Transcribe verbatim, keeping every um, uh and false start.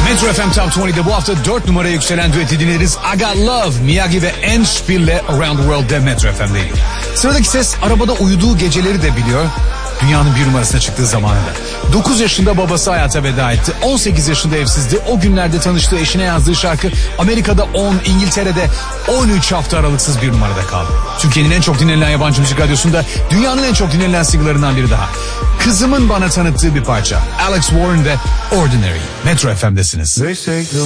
Metro F M Top yirmide bu hafta dört numaraya yükselen düeti dinleriz. I Got Love, Miyagi ve Endspiel'le Around the World'de Metro F M'deyim. Sıradaki ses arabada uyuduğu geceleri de biliyor. Dünyanın bir numarasına çıktığı zamanında. dokuz yaşında babası hayata veda etti. on sekiz yaşında evsizdi. O günlerde tanıştığı eşine yazdığı şarkı Amerika'da on, İngiltere'de on üç hafta aralıksız bir numarada kaldı. Türkiye'nin en çok dinlenilen yabancı müzik radyosunda dünyanın en çok dinlenilen single'larından biri daha. Kızımın bana tanıttığı bir parça. Alex Warren ve Ordinary. Metro F M'desiniz.